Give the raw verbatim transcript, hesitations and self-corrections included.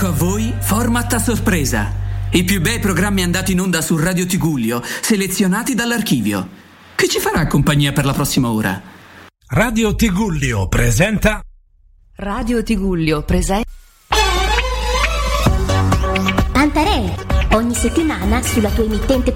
Ecco a voi Format a sorpresa. I più bei programmi andati in onda su Radio Tigullio, selezionati dall'archivio. Che ci farà compagnia per la prossima ora? Radio Tigullio presenta... Radio Tigullio presenta... Pantarei, ogni settimana sulla tua emittente